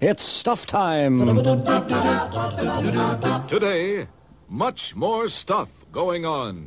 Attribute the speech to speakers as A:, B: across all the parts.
A: It's stuff time.
B: Today, much more stuff going on.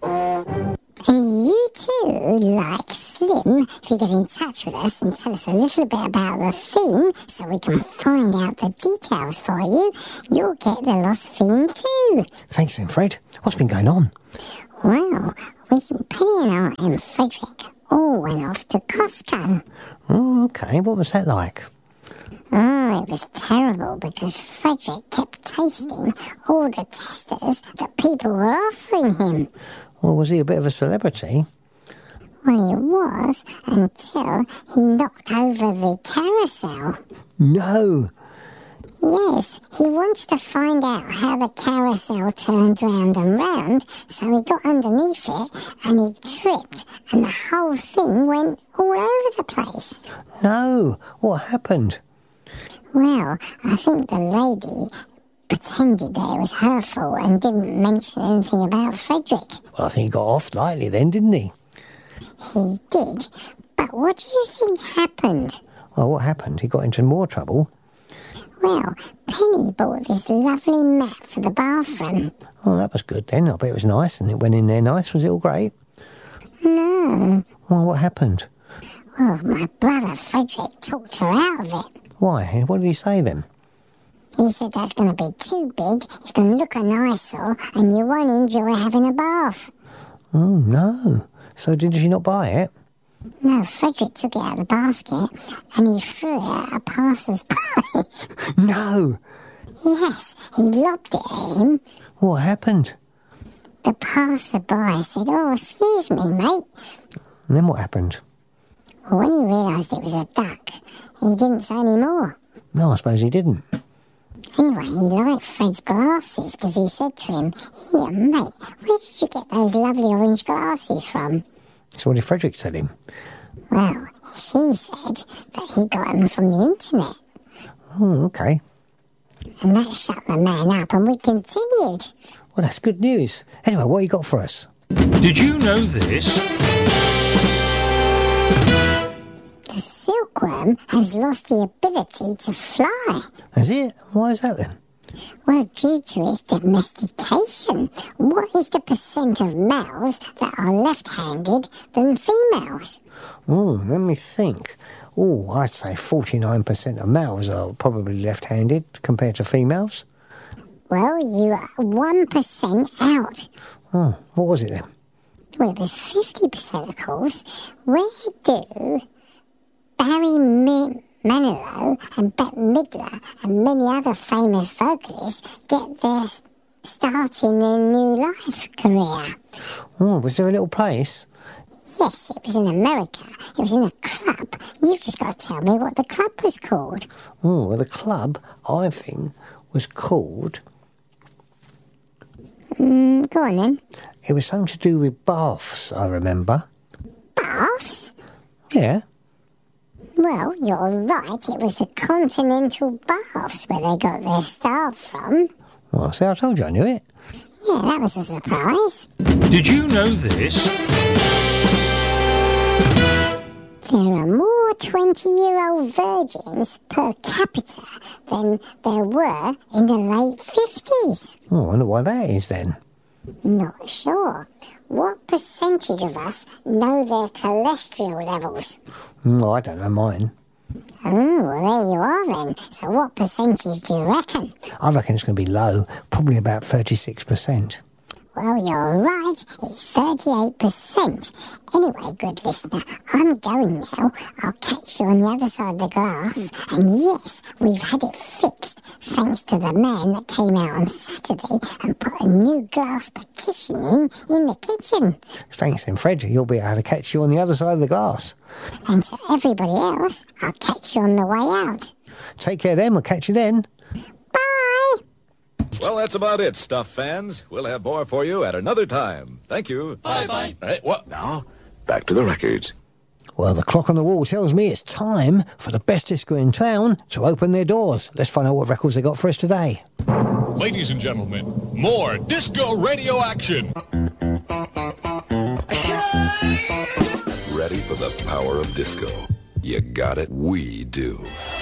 C: And you too, like Slim, if you get in touch with us and tell us a little bit about the theme so we can find out the details for you, you'll get the lost theme too.
D: Thanks then, Fred. What's been going on?
C: Well, Penny and I and Frederick all went off to Costco.
D: Oh, okay. What was that like?
C: Oh, it was terrible because Frederick kept tasting all the testers that people were offering him.
D: Well, was he a bit of a celebrity?
C: Well, he was, until he knocked over the carousel.
D: No.
C: Yes, he wanted to find out how the carousel turned round and round, so he got underneath it and he tripped, and the whole thing went all over the place.
D: No. What happened?
C: Well, I think the lady pretended that it was her fault and didn't mention anything about Frederick.
D: Well, I think he got off lightly then, didn't he?
C: He did, but what do you think happened?
D: Well, what happened? He got into more trouble.
C: Well, Penny bought this lovely mat for the bathroom.
D: Oh, that was good then. I bet it was nice, and it went in there nice. Was it all great?
C: No.
D: Well, what happened?
C: Well, my brother Frederick talked her out of it.
D: Why? What did he say then?
C: He said that's going to be too big, it's going to look an eyesore, and you won't enjoy having a bath.
D: Oh, no. So did you not buy it?
C: No, Frederick took it out of the basket, and he threw it at a passers-by.
D: No.
C: Yes, he lobbed it at him.
D: What happened?
C: The passer-by said, "Oh, excuse me, mate."
D: And then what happened?
C: Well, when he realised it was a duck, he didn't say any more.
D: No, I suppose he didn't.
C: Anyway, he liked Fred's glasses because he said to him, "Here, mate, where did you get those lovely orange glasses from?"
D: So what did Frederick tell him?
C: Well, she said that he got them from the internet.
D: Oh, okay.
C: And that shut the man up, and we continued.
D: Well, that's good news. Anyway, what you got for us?
A: Did you know this?
C: The silkworm has lost the ability to fly.
D: Has it? Why is that then?
C: Well, due to its domestication. What is the percent of males that are left-handed than females?
D: Oh, let me think. Oh, I'd say 49% of males are probably left-handed compared to females.
C: Well, you are 1% out.
D: Oh, what was it then?
C: Well, it was 50%, of course. Where do Barry Manilow and Bette Midler and many other famous vocalists get their start in their new life career?
D: Oh, was there a little place?
C: Yes, it was in America. It was in a club. You've just got to tell me what the club was called.
D: Oh, well, the club, I think, was called...
C: Go on then.
D: It was something to do with baths, I remember.
C: Baths?
D: Yeah.
C: Well, you're right. It was the Continental Baths where they got their start from.
D: Well, see, I told you I knew it.
C: Yeah, that was a surprise.
A: Did you know this?
C: There are more 20-year-old virgins per capita than there were in the late 50s.
D: Oh, I wonder why that is then.
C: Not sure. What percentage of us know their cholesterol levels?
D: Oh, I don't know mine.
C: Oh, well, there you are then. So what percentage do you reckon?
D: I reckon it's going to be low, probably about 36%.
C: Well, you're right. It's 38%. Anyway, good listener, I'm going now. I'll catch you on the other side of the glass. And yes, we've had it fixed thanks to the man that came out on Saturday and put a new glass partition in the kitchen.
D: Thanks then, Fred. You'll be able to catch you on the other side of the glass.
C: And to everybody else, I'll catch you on the way out.
D: Take care then. We'll catch you then.
C: Bye!
B: Well, that's about it, Stuff fans. We'll have more for you at another time. Thank you.
E: Bye-bye.
B: Hey, what?
E: Now, back to the records.
D: Well, the clock on the wall tells me it's time for the best disco in town to open their doors. Let's find out what records they got for us today.
F: Ladies and gentlemen, more disco radio action.
E: Ready for the power of disco? You got it. We do.